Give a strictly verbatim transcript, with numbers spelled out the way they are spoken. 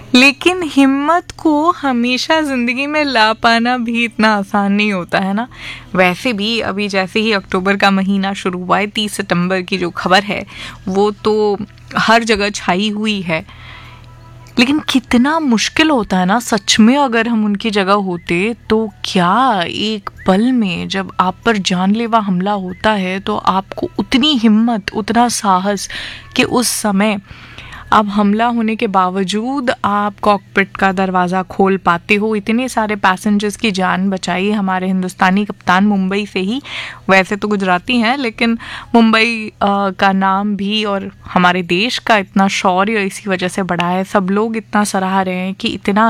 लेकिन हिम्मत को हमेशा ज़िंदगी में ला पाना भी इतना आसान नहीं होता है ना। वैसे भी अभी जैसे ही अक्टूबर का महीना शुरू हुआ है, तीस सितंबर की जो खबर है वो तो हर जगह छाई हुई है। लेकिन कितना मुश्किल होता है ना सच में, अगर हम उनकी जगह होते तो क्या एक पल में जब आप पर जानलेवा हमला होता है तो आपको उतनी हिम्मत, उतना साहस कि उस समय अब हमला होने के बावजूद आप कॉकपिट का दरवाज़ा खोल पाते हो, इतने सारे पैसेंजर्स की जान बचाई हमारे हिंदुस्तानी कप्तान मुंबई से ही। वैसे तो गुजराती हैं लेकिन मुंबई का नाम भी और हमारे देश का इतना शौर्य इसी वजह से बढ़ा है। सब लोग इतना सराह रहे हैं कि इतना